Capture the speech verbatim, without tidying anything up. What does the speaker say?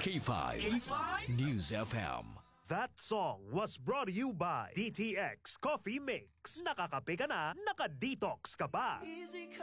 K five. K five News F M. That song was brought to you by D T X Coffee Mix. Nakakape ka na, naka-detox ka pa. Easy